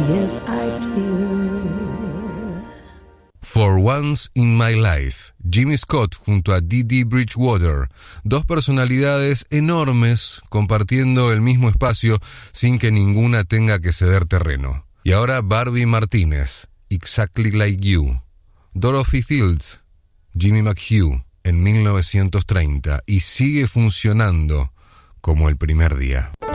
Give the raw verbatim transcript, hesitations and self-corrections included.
yes I do. For Once in My Life, Jimmy Scott junto a Dee Dee Bridgewater, dos personalidades enormes compartiendo el mismo espacio sin que ninguna tenga que ceder terreno. Y ahora Barbie Martínez, Exactly Like You, Dorothy Fields, Jimmy McHugh en mil novecientos treinta, y sigue funcionando como el primer día.